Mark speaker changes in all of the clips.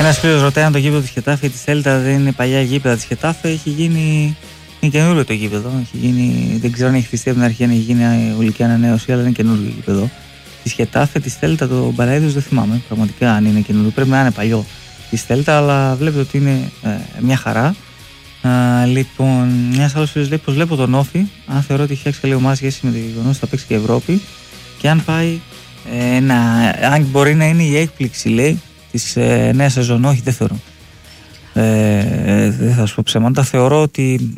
Speaker 1: Ένας φίλος ρωτάει αν το γήπεδο της Χετάφε της Θέλτα δεν είναι παλιά γήπεδα της Χετάφε. Έχει γίνει. Είναι καινούριο το γήπεδο. Έχει γίνει, δεν ξέρω αν έχει χτιστεί από την αρχή, αν έχει γίνει ολική ανανέωση, αλλά είναι καινούριο γήπεδο. Της Χετάφε, της Θέλτα, το Μπαραίδος δεν θυμάμαι πραγματικά αν είναι καινούριο. Πρέπει να είναι παλιό της Θέλτα, αλλά βλέπετε ότι είναι μια χαρά. Λοιπόν, μια άλλο φίλο λέει πως βλέπω τον Όφη. Αν θεωρώ ότι έχει φτιάξει καλή ομάδα σχέση με το γεγονός ότι θα παίξει και Ευρώπη. Και αν πάει. Αν μπορεί να είναι η έκπληξη, λέει, της νέας σεζόν. Όχι, δεν θεωρώ. Δεν θα σου πω ψέματα. Θεωρώ ότι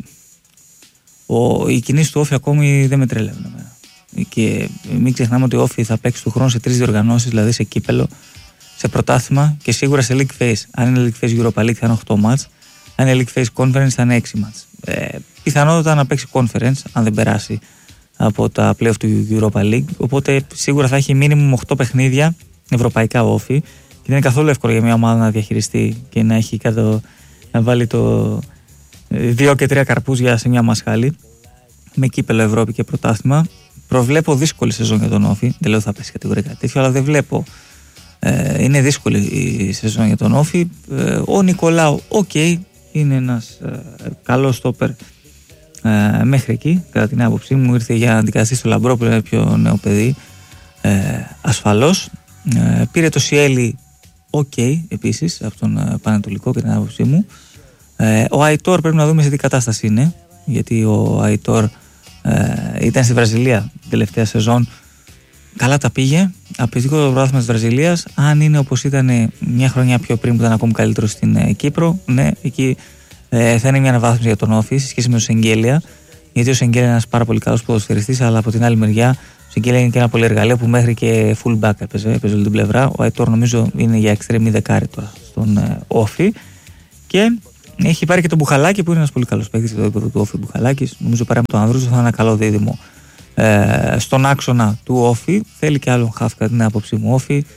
Speaker 1: οι κινήσεις του Όφη ακόμη δεν με τρελαίνουν. Και μην ξεχνάμε ότι ο Όφη θα παίξει του χρόνου σε 3 διοργανώσεις, δηλαδή σε κύπελο, σε πρωτάθλημα και σίγουρα σε League Phase. Αν είναι League Phase Europa League θα είναι 8 μάτς. Αν είναι League Phase Conference θα είναι 6 μάτς. Πιθανότατα να παίξει Conference, αν δεν περάσει από τα playoff του Europa League. Οπότε σίγουρα θα έχει minimum 8 παιχνίδια ευρωπαϊκά Όφη. Και δεν είναι καθόλου εύκολο για μια ομάδα να διαχειριστεί και να έχει να βάλει το 2 και 3 καρπούζια σε μια μασχάλη με κύπελο Ευρώπη και πρωτάθλημα. Προβλέπω δύσκολη σεζόν για τον Όφη. Δεν λέω ότι θα πέσει κατηγορία τέτοιο, αλλά δεν βλέπω. Είναι δύσκολη η σεζόν για τον Όφη. Ο Νικολάου, είναι ένας καλός στόπερ μέχρι εκεί, κατά την άποψή μου. Ήρθε για να αντικαταστήσει το Λαμπρό που είναι πιο νέο παιδί. Ασφαλώς. Πήρε το Σιέλι, επίσης, από τον Πανατολικό, κατά την άποψή μου. Ο Αϊτόρ πρέπει να δούμε σε τι κατάσταση είναι, γιατί ο Αϊτόρ ήταν στη Βραζιλία την τελευταία σεζόν. Καλά τα πήγε. Απαιτητικό το πρωτάθλημα της Βραζιλίας. Αν είναι όπως ήταν μια χρονιά πιο πριν που ήταν ακόμη καλύτερο στην Κύπρο, ναι, εκεί θα είναι μια αναβάθμιση για τον Όφη σε σχέση με τον Σεγγέλια. Γιατί ο Σεγγέλια είναι ένας πάρα πολύ καλός ποδοσφαιριστής, αλλά από την άλλη μεριά ο Σεγγέλια είναι και ένα πολύ εργαλείο που μέχρι και full back έπαιζε όλη την πλευρά. Ο Αϊτόρ νομίζω είναι για extreme δεκάρι τώρα στον Όφη. Και έχει πάρει και τον Μπουχαλάκη που είναι ένας πολύ καλός παίκτης για το επίπεδο του Όφη. Μπουχαλάκης, νομίζω παρά με τον Ανδρούζο θα είναι ένα καλό δίδυμο. Στον άξονα του Όφη θέλει και άλλον χαφ κατά την άποψή μου. Όφη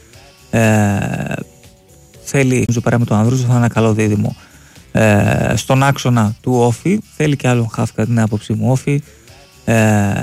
Speaker 1: θέλει, νομίζω παρά με τον Ανδρούζο θα είναι ένα καλό δίδυμο. Στον άξονα του Όφη θέλει και άλλον χαφ κατά την άποψή μου. Όφη